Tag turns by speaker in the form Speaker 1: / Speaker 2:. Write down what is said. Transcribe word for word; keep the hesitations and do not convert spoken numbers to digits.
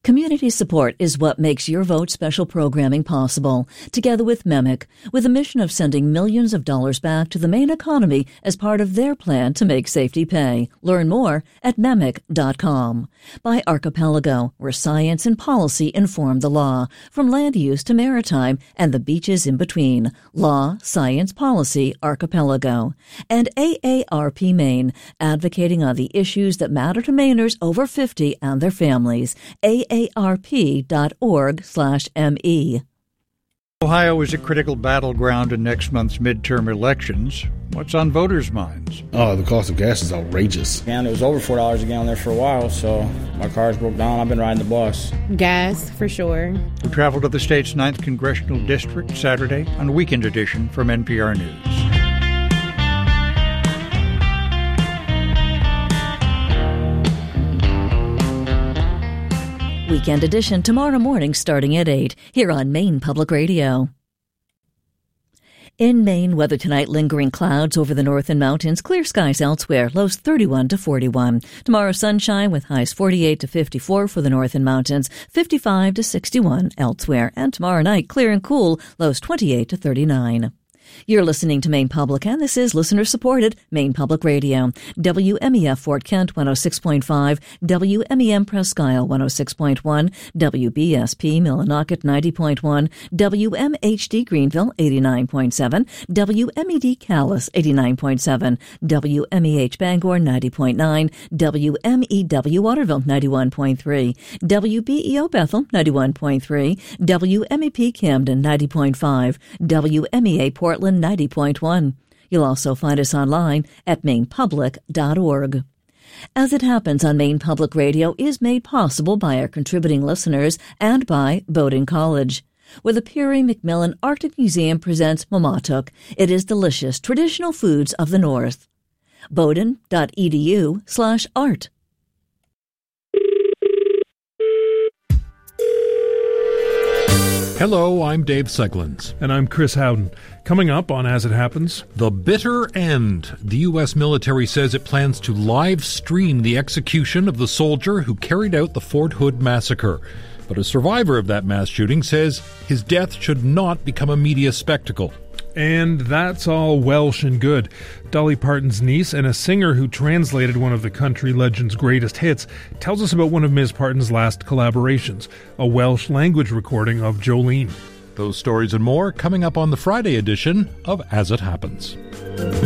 Speaker 1: Community support is what makes Your Vote special programming possible, together with MEMIC, with a mission of sending millions of dollars back to the Maine economy as part of their plan to make safety pay. Learn more at memic dot com. By Archipelago, where science and policy inform the law, from land use to maritime and the beaches in between. Law, science, policy, Archipelago. And A A R P Maine, advocating on the issues that matter to Mainers over fifty and their families. A A R P dot org slash M E.
Speaker 2: Ohio is a critical battleground in next month's midterm elections. What's on voters' minds?
Speaker 3: Oh, the cost of gas is outrageous.
Speaker 4: And it was over four dollars a gallon there for a while, so my car's broke down. I've been riding the bus.
Speaker 5: Gas, for sure.
Speaker 2: We travel to the state's ninth Congressional District Saturday on a weekend edition from N P R News.
Speaker 1: Weekend edition tomorrow morning starting at eight here on Maine Public Radio. In Maine, weather tonight, lingering clouds over the north and mountains, clear skies elsewhere, lows thirty-one to forty-one. Tomorrow, sunshine with highs forty-eight to fifty-four for the north and mountains, fifty-five to sixty-one elsewhere. And tomorrow night, clear and cool, lows twenty-eight to thirty-nine. You're listening to Maine Public, and this is listener-supported Maine Public Radio. W M E F Fort Kent, one oh six point five, W M E M Presque Isle, one oh six point one, W B S P Millinocket, ninety point one, W M H D Greenville, eighty-nine point seven, W M E D Calais, eighty-nine point seven, W M E H Bangor, ninety point nine, W M E W Waterville, ninety-one point three, W B E O Bethel, ninety-one point three, W M E P Camden, ninety point five, W M E A Portland, ninety point one. You'll also find us online at maine public dot org. As It Happens on Maine Public Radio is made possible by our contributing listeners and by Bowdoin College, where the Peary McMillan Arctic Museum presents Mamatuk. It is delicious traditional foods of the North. bowdoin dot e d u slash art.
Speaker 6: Hello, I'm Dave Seglins.
Speaker 7: And I'm Chris Howden. Coming up on As It Happens,
Speaker 6: The Bitter End. The U S military says it plans to live stream the execution of the soldier who carried out the Fort Hood massacre. But a survivor of that mass shooting says his death should not become a media spectacle.
Speaker 7: And that's all Welsh and good. Dolly Parton's niece and a singer who translated one of the country legend's greatest hits tells us about one of Miz Parton's last collaborations, a Welsh language recording of Jolene.
Speaker 6: Those stories and more coming up on the Friday edition of As It Happens.